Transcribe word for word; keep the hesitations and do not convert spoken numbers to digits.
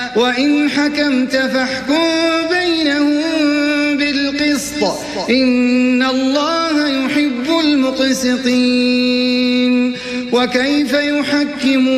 وإن حكمت فاحكم بينهم بالقسط إن الله يحب المقسطين وكيف يحكمون